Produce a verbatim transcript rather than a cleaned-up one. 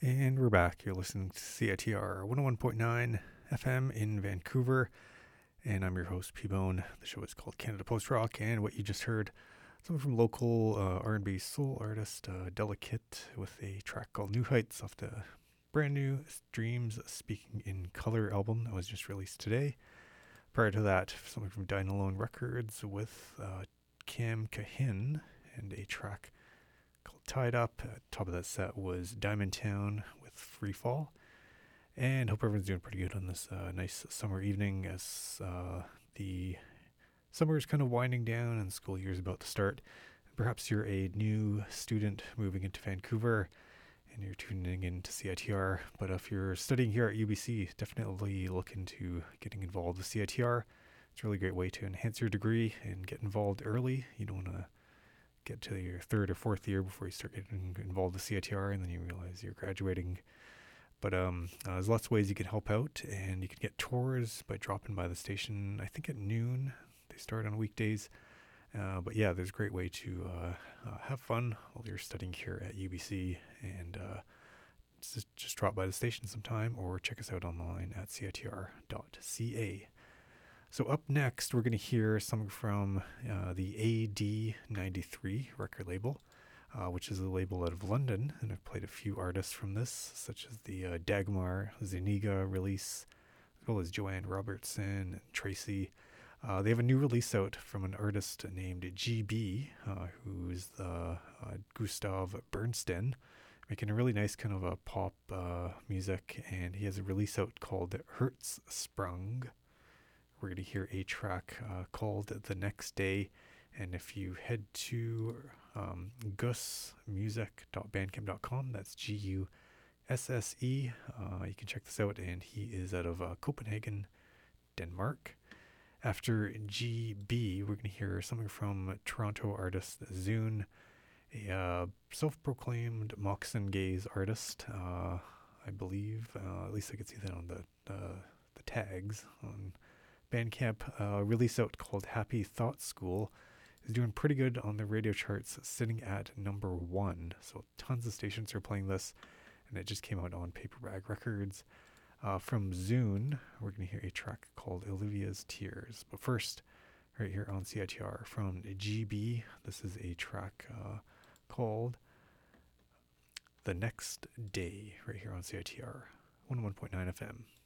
And we're back. You're listening to C I T R one oh one point nine F M in Vancouver. And I'm your host, P-Bone. The show is called Canada Post Rock. And what you just heard, something from local uh, R and B soul artist uh, Delicate with a track called New Heights off the brand new Dreams Speaking in Color album that was just released today. Prior to that, something from Dine Alone Records with uh, Cam Cahin and a track called Tied Up. At the top of that set was Diamond Town with Free Fall. And hope everyone's doing pretty good on this uh, nice summer evening as uh, the summer is kind of winding down and school year is about to start. Perhaps you're a new student moving into Vancouver and you're tuning in to C I T R. But if you're studying here at U B C, definitely look into getting involved with C I T R. It's a really great way to enhance your degree and get involved early. You don't want to get to your third or fourth year before you start getting involved with C I T R and then you realize you're graduating. But um, uh, there's lots of ways you can help out, and you can get tours by dropping by the station, I think at noon. They start on weekdays. Uh, but yeah, there's a great way to uh, uh, have fun while you're studying here at U B C, and uh, just, just drop by the station sometime or check us out online at C I T R dot C A. So up next, we're going to hear something from uh, the A D ninety-three record label. Uh, which is a label out of London, and I've played a few artists from this, such as the uh, Dagmar Zuniga release, as well as Joanne Robertson and Tracy. Uh, they have a new release out from an artist named G B, uh, who's the uh, Gustav Bernstein, making a really nice kind of a pop uh, music, and he has a release out called Hertzsprung. We're going to hear a track uh, called The Next Day. And if you head to um, gus music dot bandcamp dot com, that's G U S S E, uh, you can check this out. And he is out of uh, Copenhagen, Denmark. After G B, we're going to hear something from Toronto artist Zune, a uh, self-proclaimed Moxon gaze artist, uh, I believe. Uh, at least I could see that on the, uh, the tags on Bandcamp. Uh, release out called Happy Thought School. Is doing pretty good on the radio charts, sitting at number one. So tons of stations are playing this, and it just came out on Paperbag Records. Uh, from Zune, we're going to hear a track called Olivia's Tears. But first, right here on C I T R from G B, this is a track uh, called The Next Day, right here on C I T R one oh one point nine F M.